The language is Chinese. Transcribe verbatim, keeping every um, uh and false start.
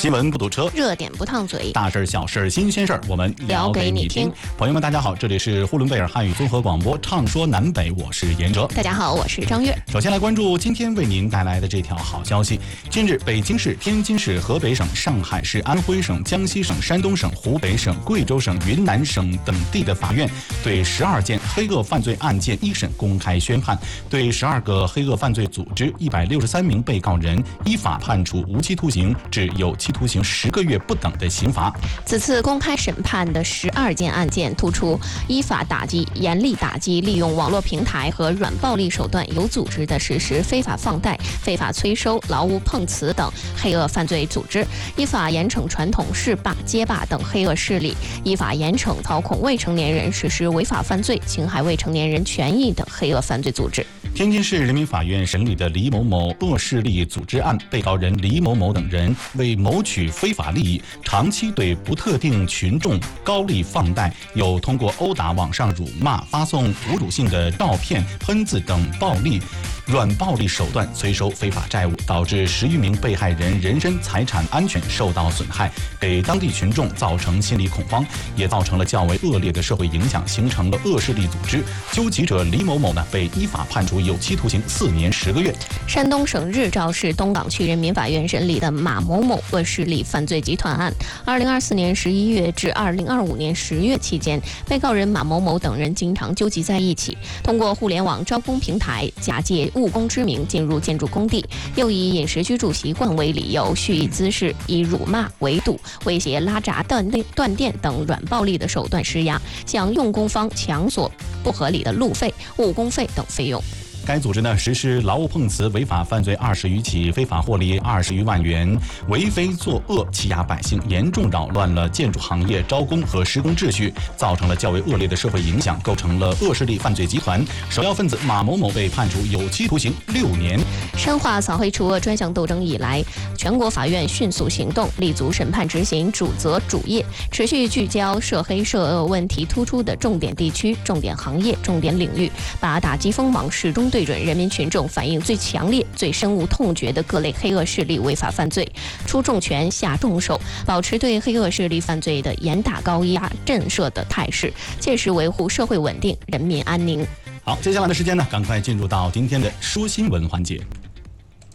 新闻不堵车， 热点不烫嘴， 大事小事新鲜事儿，我们聊给你听。 朋友们，大家好，这里是呼伦贝尔汉语综合广播，畅说南北，我是严哲。 大家好，我是张悦。 首先来关注今天为您带来的这条好消息。近日，北京市、天津市、河北省、上海市、安徽省、江西省、山东省、湖北省、贵州省、云南省等地的法院对十二件黑恶犯罪案件一审公开宣判，对十二个黑恶犯罪组织一百六十三名被告人依法判处无期徒刑至有期徒刑十个月不等的刑罚。 此次公开审判的十二件案件突出依法打击、严厉打击利用网络平台和软暴力手段有组织的实施非法放贷、非法催收、劳务碰瓷等黑恶犯罪组织，依法严惩传统市霸、街霸等黑恶势力，依法严惩操控未成年人实施违法犯罪、侵害未成年人权益等黑恶犯罪组织。 天津市人民法院审理的李某某恶势力组织案，被告人李某某等人为谋取非法利益，长期对不特定群众高利放贷，又通过殴打、网上辱骂、发送侮辱性的照片、喷子等暴力、软暴力手段催收非法债务，导致十余名被害人人身财产安全受到损害，给当地群众造成心理恐慌，也造成了较为恶劣的社会影响，形成了恶势力组织。究集者李某某呢，被依法判处有期徒刑四年十个月。 山东省日照市东岗区人民法院审理的马某某恶势力犯罪集团案，二零二四年十一月至二零二五年十月期间，被告人马某某等人经常纠集在一起，通过互联网招工平台，假借务工之名进入建筑工地，又以饮食居住习惯为理由，蓄意滋事，以辱骂、围堵、威胁、拉闸、断电、断电等软暴力的手段施压，向用工方强索不合理的路费、误工费等费用。 该组织呢实施劳务碰瓷违法犯罪二十余起，非法获利二十余万元，为非作恶，欺压百姓，严重扰乱了建筑行业招工和施工秩序，造成了较为恶劣的社会影响，构成了恶势力犯罪集团。首要分子马某某被判处有期徒刑六年。 深化扫黑除恶专项斗争以来，全国法院迅速行动，立足审判执行主责主业，持续聚焦涉黑涉恶问题突出的重点地区、重点行业、重点领域，把打击锋芒始终对准人民群众反映最强烈、最深恶痛绝的各类黑恶势力违法犯罪，出重拳、下重手，保持对黑恶势力犯罪的严打高压、震慑的态势，切实维护社会稳定、人民安宁。 好，接下来的时间呢，赶快进入到今天的说新闻环节。